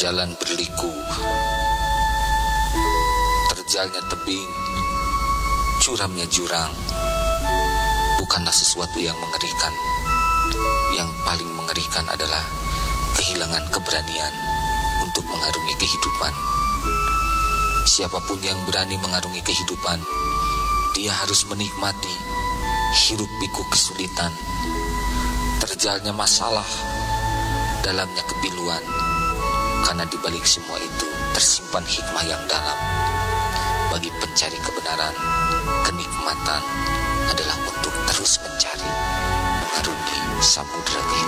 jalan berliku, terjalnya tebing, curamnya jurang, bukanlah sesuatu yang mengerikan. Yang paling mengerikan adalah kehilangan keberanian untuk mengarungi kehidupan. Siapapun yang berani mengarungi kehidupan, dia harus menikmati hiruk pikuk kesulitan, terjalnya masalah, dalamnya kepiluan. Karena di balik semua itu tersimpan hikmah yang dalam. Bagi pencari kebenaran, kenikmatan adalah untuk terus mencari, mengarungi samudera kehidupan.